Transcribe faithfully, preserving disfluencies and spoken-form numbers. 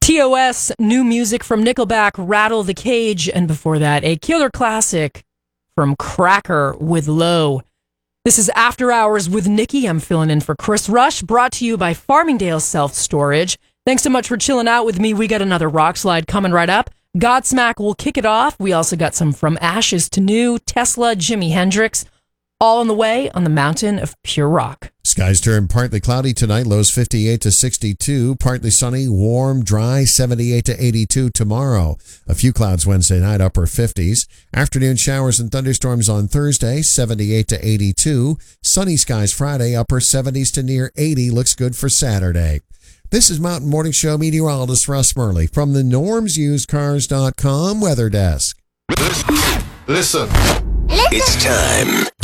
T O S, new music from Nickelback, Rattle the Cage, and before that, a killer classic from Cracker with Low. This is After Hours with Nikki. I'm filling in for Chris Rush, brought to you by Farmingdale Self Storage. Thanks so much for chilling out with me. We got another rock slide coming right up. Godsmack will kick it off. We also got some From Ashes to New, Tesla, Jimi Hendrix, all on the way on the mountain of pure rock. Skies turn partly cloudy tonight, lows fifty-eight to sixty-two, partly sunny, warm, dry, seventy-eight to eighty-two tomorrow. A few clouds Wednesday night, upper fifties. Afternoon showers and thunderstorms on Thursday, seventy-eight to eighty-two. Sunny skies Friday, upper seventies to near eighty, looks good for Saturday. This is Mountain Morning Show meteorologist Russ Murley from the norms used cars dot com weather desk. Listen. Listen. It's time